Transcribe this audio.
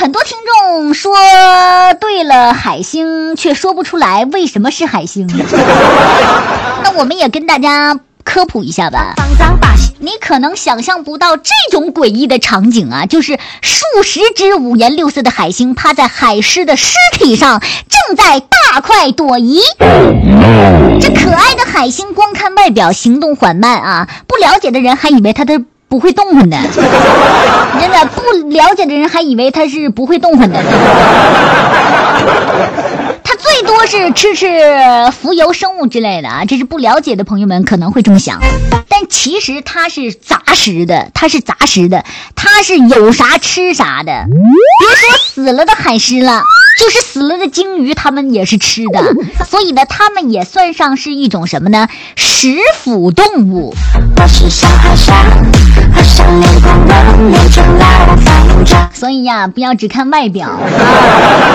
很多听众说对了海星，却说不出来为什么是海星。那我们也跟大家科普一下吧。你可能想象不到这种诡异的场景啊，就是数十只五颜六色的海星趴在海狮的尸体上，正在大快朵颐。这可爱的海星光看外表行动缓慢啊，不了解的人还以为它的不会动弹的，真的不了解的人还以为它是不会动弹的。它最多是吃浮游生物之类的啊，这是不了解的朋友们可能会这么想，但其实它是杂食的，它是有啥吃啥的。别说死了的海狮了，就是死了的鲸鱼它们也是吃的，所以呢它们也算上是一种什么呢？食腐动物。所以呀，不要只看外表，